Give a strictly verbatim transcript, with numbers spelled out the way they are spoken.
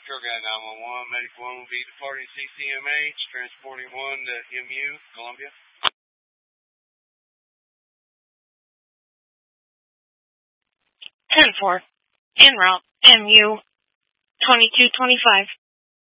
Trail Guy nine one one. Medic one will be departing C C M H, transporting one to M U, Columbia. ten four. En route, M U twenty-two twenty-five.